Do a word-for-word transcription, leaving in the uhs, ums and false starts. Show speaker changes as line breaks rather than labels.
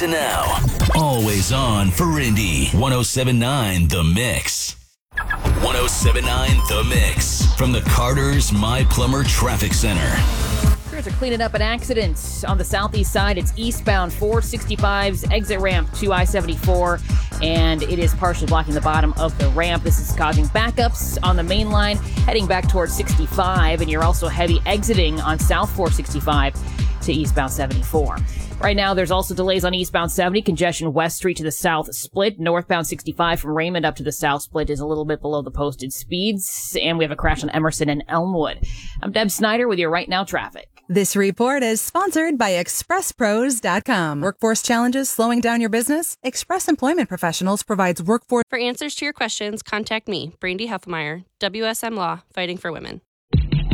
Now, always on for Indy. ten seventy-nine The Mix. ten seventy-nine The Mix. From the Carter's My Plumber Traffic Center.
Crews are cleaning up an accident on the southeast side. It's eastbound four sixty-five's exit ramp to I seventy-four, and it is partially blocking the bottom of the ramp. This is causing backups on the main line heading back towards sixty-five, and you're also heavy exiting on South four sixty-five to eastbound seventy-four. Right now, there's also delays on eastbound seventy, congestion West Street to the south split. Northbound sixty-five from Raymond up to the south split is a little bit below the posted speeds. And we have a crash on Emerson and Elmwood. I'm Deb Snyder with your Right Now traffic.
This report is sponsored by express pros dot com. Workforce challenges slowing down your business? Express Employment Professionals provides workforce.
For answers to your questions, contact me, Brandy Heffelmeyer, W S M Law, Fighting for Women.